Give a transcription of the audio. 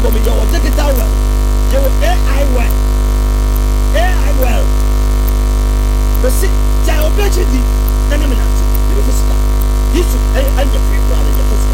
for me, your digital well, your AI well, AI well. But see, Jao Bechi, Nanaminati, you know, this is and your free brother.